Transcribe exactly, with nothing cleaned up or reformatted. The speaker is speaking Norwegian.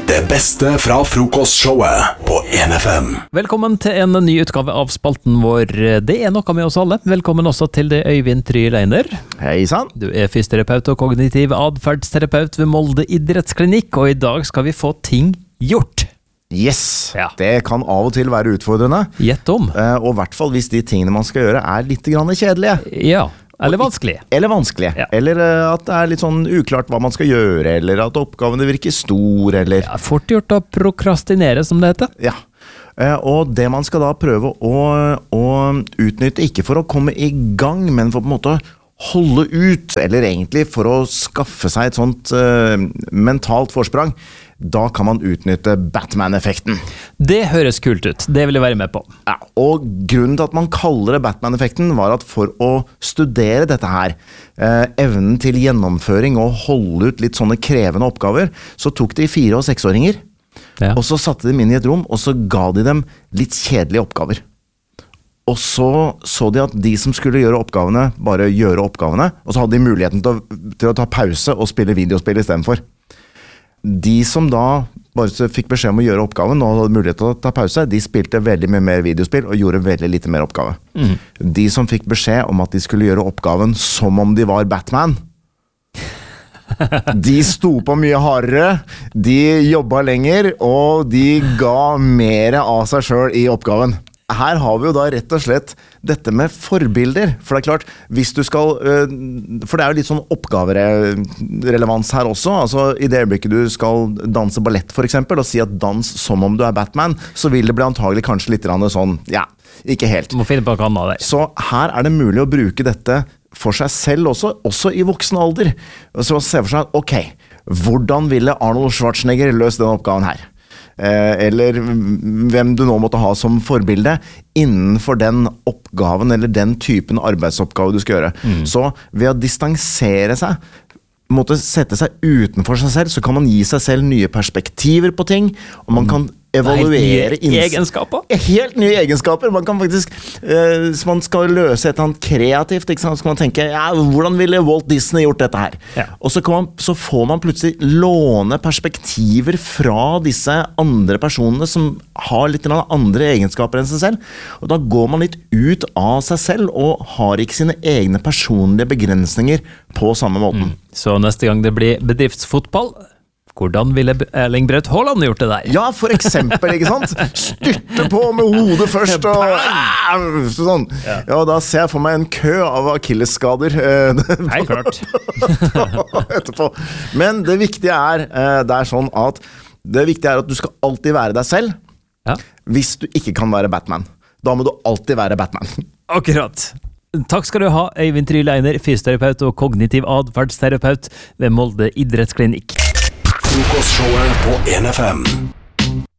Det beste fra frokostshowet på en F M. Velkommen til en ny utgave av spalten vår. Det er noe med oss alle. Velkommen også til det Øyvind Tryleiner. Hei sann. Du er fysioterapeut og kognitiv adferdsterapeut ved Molde idrettsklinikk, og i dag skal vi få ting gjort. Yes, Ja. det kan av og til være utfordrende. Gjett om. Eh, Og i hvert fall hvis de tingene man skal gjøre er litt grann kjedelige. Ja, eller vanskelig. Eller vanskelige. Ja. Eller eh, at det er litt sånn uklart hva man skal gjøre, eller at oppgavene virker stor, eller... Ja, fort gjort å prokrastinere, som det heter. Ja. Eh, Og det man skal da prøve å, å utnytte, ikke for å komme i gang, men for på en måte å holde ut, eller egentlig for å skaffe seg et sånt eh, mentalt forsprang, da kan man utnytte Batman-effekten. Det høres kult ut. Det vil jeg være med på. Ja, og grunnen til at man kaller det Batman-effekten var at for å studere dette her, eh, evnen til gjennomføring og holde ut litt sånne krevende oppgaver, så tok de fire- og seksåringer, Ja. og så satte de dem inn i et rom, og så ga de dem litt kjedelige oppgaver. Og så så de at de som skulle gjøre oppgavene, bare gjøre oppgavene, og så hadde de muligheten til å, til å ta pause og spille videospill i stedet for. De som da bare fikk beskjed om å gjøre oppgaven og hadde mulighet til å ta pause, de spilte veldig mye mer videospill og gjorde veldig lite mer oppgave. Mm. De som fikk beskjed om at de skulle gjøre oppgaven som om de var Batman, de sto på mye hardere, de jobba lenger, og de ga mer av seg selv i oppgaven. Her har vi jo da rett og slett dette med forbilder, for det er klart, hvis du skal, for det er jo litt sånn oppgaverelevans her også, altså i det øyeblikket du skal danse ballett for eksempel, og si at dans som om du er Batman, så vil det bli antagelig kanskje litt sånn, ja, ikke helt. Du må finne på hva annet der. Så her er det mulig å bruke dette for seg selv også, også i voksen alder. Og så se for seg, ok, hvordan ville Arnold Schwarzenegger løst den oppgaven her? Eller hvem du nå måtte ha som forbilde innenfor den oppgaven eller den typen arbeidsoppgave du skal gjøre. Mm. Så ved å distansere seg, måtte sette seg utenfor seg selv, så kan man gi seg selv nye perspektiver på ting, og man kan evaluere Helt nye egenskaper? Helt nye egenskaper. Man kan faktisk, eh, hvis man skal løse et eller annet kreativt, ikke sant, så kan man tenke, ja, hvordan ville Walt Disney gjort dette her? Ja. Og så, kan man, så får man plutselig låne perspektiver fra disse andre personene som har litt andre egenskaper enn seg selv. Og da går man litt ut av seg selv og har ikke sine egne personlige begrensninger på samme måten. Mm. Så neste gang det blir bedriftsfotball, hvordan ville Erling Braut Haaland gjort det der? Ja, for eksempel, ikke sant? Styrte på med hodet først, og sånn. Ja, da ser jeg for meg en kø av akillesskader. Nei, klart. Etterpå. Men det viktige er, det er sånn at, det viktige er at du skal alltid være deg selv, Ja. hvis du ikke kan være Batman. Da må du alltid være Batman. Akkurat. Takk skal du ha, Øyvind Tryleiner, fysioterapeut og kognitiv adferdsterapeut ved Molde idrettsklinikk. Frokostshowet på en F M.